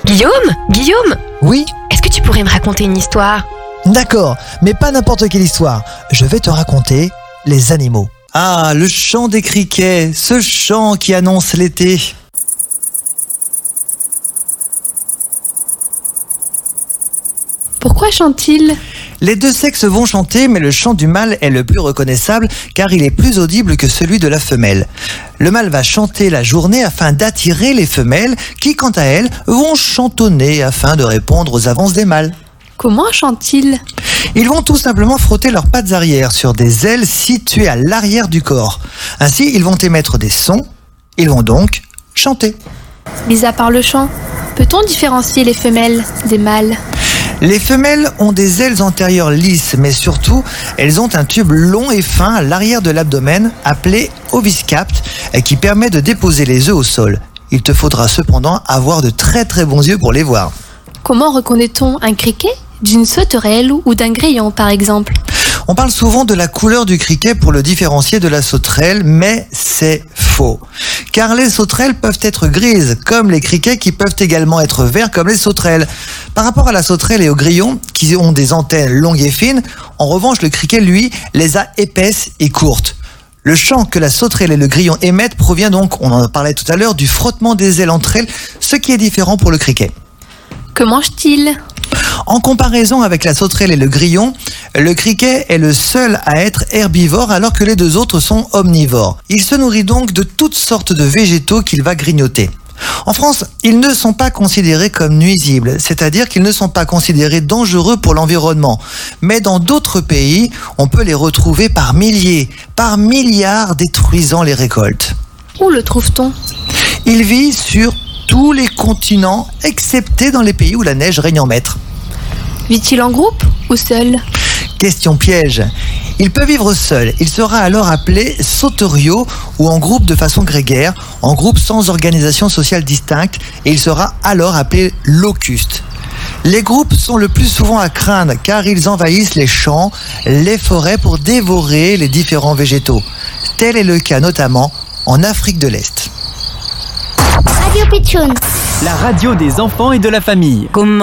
Guillaume, Oui, est-ce que tu pourrais me raconter une histoire? d'accord, mais pas n'importe quelle histoire. Je vais te raconter les animaux. Ah, le chant des criquets, ce chant qui annonce l'été. Pourquoi chante-t-il? Les deux sexes vont chanter, mais le chant du mâle est le plus reconnaissable car il est plus audible que celui de la femelle. Le mâle va chanter la journée afin d'attirer les femelles qui, quant à elles, vont chantonner afin de répondre aux avances des mâles. Comment chante-t-il? Ils vont tout simplement frotter leurs pattes arrière sur des ailes situées à l'arrière du corps. Ainsi, ils vont émettre des sons, ils vont donc chanter. Mis à part le chant, peut-on différencier les femelles des mâles? Les femelles ont des ailes antérieures lisses, mais surtout, elles ont un tube long et fin à l'arrière de l'abdomen, appelé oviscapt, qui permet de déposer les œufs au sol. Il te faudra cependant avoir de très très bons yeux pour les voir. Comment reconnaît-on un criquet d'une sauterelle ou d'un grillon par exemple? On parle souvent de la couleur du criquet pour le différencier de la sauterelle, mais c'est faux. Car les sauterelles peuvent être grises, comme les criquets qui peuvent également être verts comme les sauterelles. Par rapport à la sauterelle et au grillon, qui ont des antennes longues et fines, en revanche le criquet, lui, les a épaisses et courtes. Le chant que la sauterelle et le grillon émettent provient donc, on en parlait tout à l'heure, du frottement des ailes entre elles, ce qui est différent pour le criquet. Que mange-t-il? En comparaison avec la sauterelle et le grillon, le criquet est le seul à être herbivore alors que les deux autres sont omnivores. Il se nourrit donc de toutes sortes de végétaux qu'il va grignoter. En France, ils ne sont pas considérés comme nuisibles, c'est-à-dire qu'ils ne sont pas considérés dangereux pour l'environnement. Mais dans d'autres pays, on peut les retrouver par milliers, par milliards, détruisant les récoltes. Où le trouve-t-on? Il vit sur tous les continents, excepté dans les pays où la neige règne en maître. Vit-il en groupe ou seul? Question piège. Il peut vivre seul. Il sera alors appelé sauteriot ou en groupe de façon grégaire, en groupe sans organisation sociale distincte, et il sera alors appelé locuste. Les groupes sont le plus souvent à craindre car ils envahissent les champs, les forêts pour dévorer les différents végétaux. Tel est le cas notamment en Afrique de l'Est. Radio Pitchoun. La radio des enfants et de la famille.